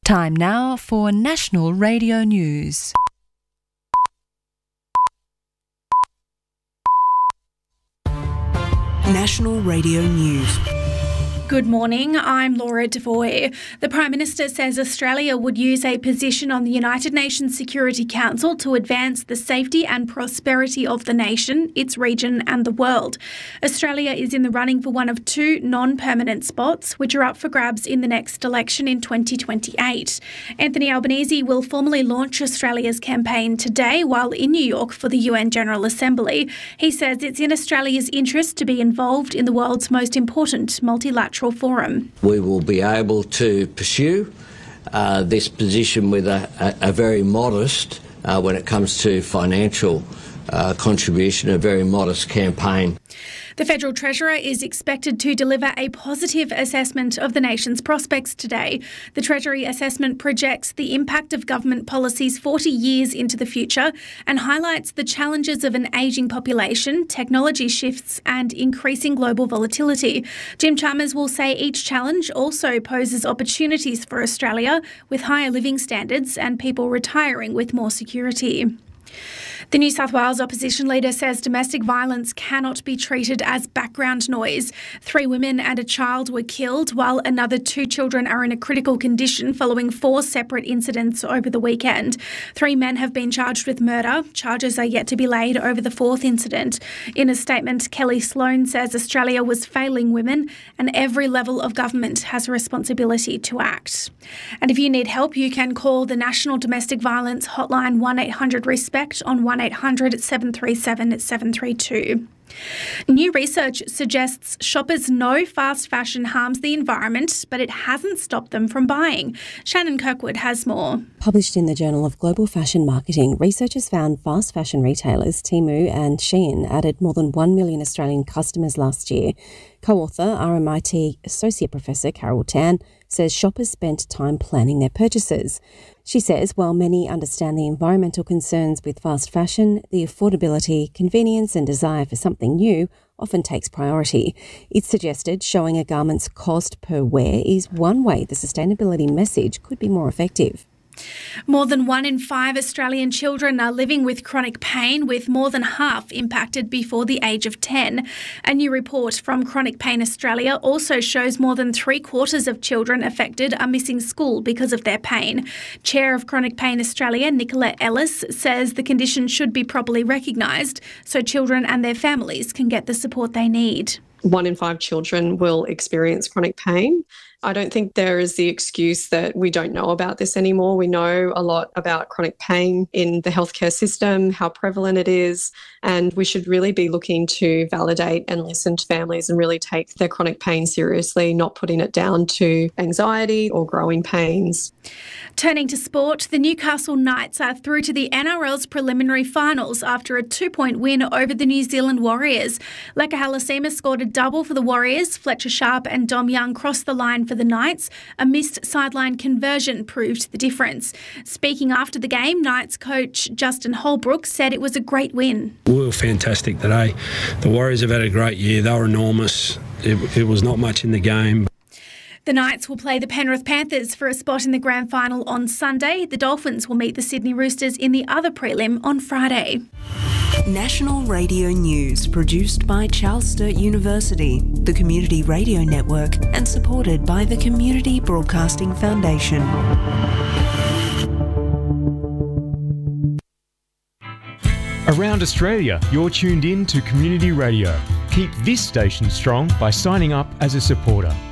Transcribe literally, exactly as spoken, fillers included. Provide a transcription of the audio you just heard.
Time now for National Radio News. National Radio News. Good morning, I'm Laura Devoy. The Prime Minister says Australia would use a position on the United Nations Security Council to advance the safety and prosperity of the nation, its region and the world. Australia is in the running for one of two non-permanent spots, which are up for grabs in the next election in twenty twenty-eight. Anthony Albanese will formally launch Australia's campaign today while in New York for the U N General Assembly. He says it's in Australia's interest to be involved in the world's most important multilateral forum. We will be able to pursue uh, this position with a, a, a very modest, uh, when it comes to financial uh, contribution, a very modest campaign. The Federal Treasurer is expected to deliver a positive assessment of the nation's prospects today. The Treasury assessment projects the impact of government policies forty years into the future and highlights the challenges of an ageing population, technology shifts and increasing global volatility. Jim Chalmers will say each challenge also poses opportunities for Australia, with higher living standards and people retiring with more security. The New South Wales opposition leader says domestic violence cannot be treated as background noise. Three women and a child were killed, while another two children are in a critical condition following four separate incidents over the weekend. Three men have been charged with murder. Charges are yet to be laid over the fourth incident. In a statement, Kelly Sloan says Australia was failing women and every level of government has a responsibility to act. And if you need help, you can call the National Domestic Violence Hotline one eight hundred RESPECT on one eight hundred seven three seven seven three two. New research suggests shoppers know fast fashion harms the environment, but it hasn't stopped them from buying. Shannon Kirkwood has more. Published in the Journal of Global Fashion Marketing, researchers found fast fashion retailers Temu and Shein added more than one million Australian customers last year. Co-author, R M I T Associate Professor Carol Tan, says shoppers spent time planning their purchases. She says while many understand the environmental concerns with fast fashion, the affordability, convenience and desire for something new often takes priority. It's suggested showing a garment's cost per wear is one way the sustainability message could be more effective. More than one in five Australian children are living with chronic pain, with more than half impacted before the age of ten. A new report from Chronic Pain Australia also shows more than three quarters of children affected are missing school because of their pain. Chair of Chronic Pain Australia, Nicolette Ellis, says the condition should be properly recognised so children and their families can get the support they need. One in five children will experience chronic pain. I don't think there is the excuse that we don't know about this anymore. We know a lot about chronic pain in the healthcare system, how prevalent it is, and we should really be looking to validate and listen to families and really take their chronic pain seriously, not putting it down to anxiety or growing pains. Turning to sport, the Newcastle Knights are through to the N R L's preliminary finals after a two-point win over the New Zealand Warriors. Leka Halasima scored a double for the Warriors. Fletcher Sharp and Dom Young crossed the line for the Knights. A missed sideline conversion proved the difference. Speaking after the game, Knights coach Justin Holbrook said it was a great win. We were fantastic today. The Warriors have had a great year. They were enormous. It, it was not much in the game. The Knights will play the Penrith Panthers for a spot in the grand final on Sunday. The Dolphins will meet the Sydney Roosters in the other prelim on Friday. National Radio News, produced by Charles Sturt University, the Community Radio Network, and supported by the Community Broadcasting Foundation. Around Australia, you're tuned in to Community Radio. Keep this station strong by signing up as a supporter.